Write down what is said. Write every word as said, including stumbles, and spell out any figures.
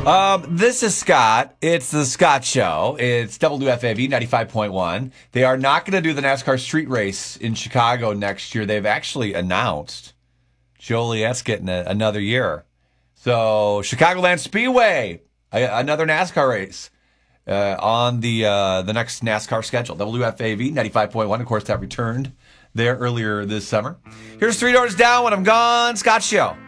Um, this is Scott. It's the Scott Show. It's W F A V ninety-five point one. They are not going to do the NASCAR street race in Chicago next year. They've actually announced Joliet's getting a, another year. So Chicagoland Speedway, a, another NASCAR race uh, on the uh, the next NASCAR schedule. W F A V ninety-five point one, of course, that returned there earlier this summer. Here's Three Doors Down When I'm Gone, Scott Show.